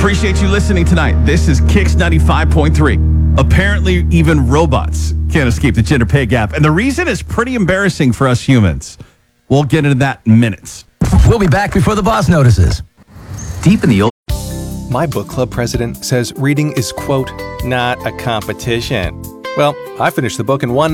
Appreciate you listening tonight. This is Kicks 95.3. Apparently, even robots can't escape the gender pay gap. And the reason is pretty embarrassing for us humans. We'll get into that in minutes. We'll be back before the boss notices. Deep in the old... My book club president says reading is, quote, not a competition. Well, I finished the book in one